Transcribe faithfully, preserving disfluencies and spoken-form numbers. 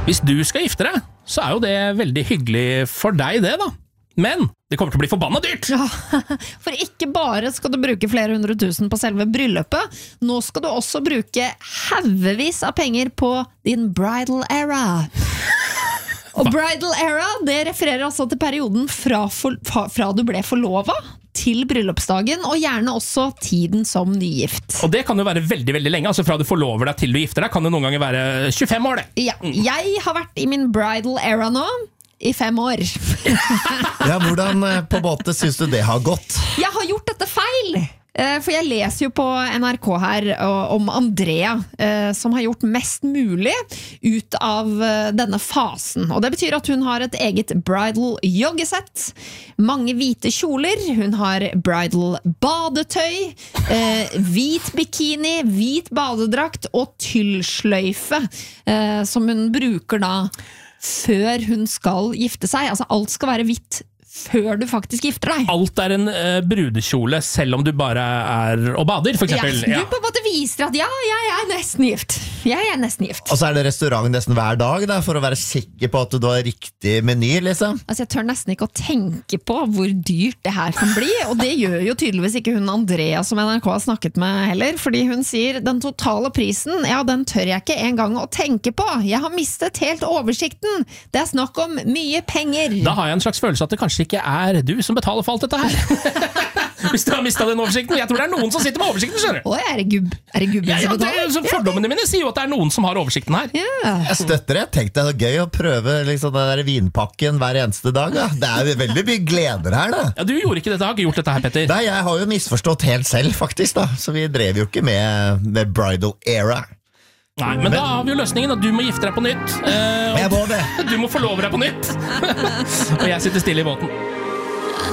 Hvis du skal gifte deg, så er jo det veldig hyggelig for deg det da. Men det kommer til å bli forbanna dyrt. Ja, for ikke bare skal du bruke flere hundre tusen på selve bryllupet, nå skal du også bruke haugevis av penger på din bridal era. Og bridal era, det refererer altså til perioden fra, for, fra du ble forlovet til bryllupsdagen, og gjerne også tiden som nygift. Og det kan jo være veldig, veldig lenge, altså fra du forlover deg til du gifter deg, kan det noen ganger være tjuefem år det. Ja, jeg har vært i min bridal era nå, i fem år. Ja, hvordan på måte synes du det har gått? Jeg har gjort dette feil! For jeg leser jo på N R K her om Andrea, som har gjort mest mulig ut av denne fasen. Og det betyr at hun har et eget bridal joggesett, mange hvite kjoler, hun har bridal badetøy, hvit bikini, hvit badedrakt og tyllsløyfe, som hun bruker da før hun skal gifte seg. Altså alt skal være hvitt før du faktisk gifter deg. Alt er en uh, brudekjole, selv om du bare er og bader, for eksempel. Ja, du på en måte viser at ja, jeg er nesten gift. Jeg er nesten gift. Og så er det restaurant nesten hver dag, da, for å være sikker på at du har riktig meny, liksom. Altså, jeg tør nesten ikke å tenke på hvor dyrt det her kan bli, og det gjør jo tydeligvis ikke hun Andrea som N R K har snakket med heller, fordi hun sier den totale prisen, ja, den tør jeg ikke engang å tenke på. Jeg har mistet helt oversikten. Det er snakk om mye penger. Da har jeg en slags følelse at det kanskje ikke er du som betaler for alt dette her. Hvis du har mistet den oversikten. Jeg tror det er noen som sitter med oversikten, skjønner du. Å, er det gubb? Er det gubben ja, ja, som betaler? Det, fordommene mine sier jo at det er noen som har oversikten her. Ja. Jeg støtter det. Tenk deg, det er gøy å prøve liksom, den der vinpakken hver eneste dag. Da. Det er veldig mye gleder her, da. Ja, du gjorde ikke dette, har ikke gjort dette her, Petter. Nei, jeg har jo misforstått helt selv, faktisk, da. Så vi drev jo ikke med, med bridal era. Nei, men, men da har vi jo løsningen at du må gifte deg på nytt. Eh, jeg må det. Du må forlove deg på nytt. Og jeg sitter stille i båten.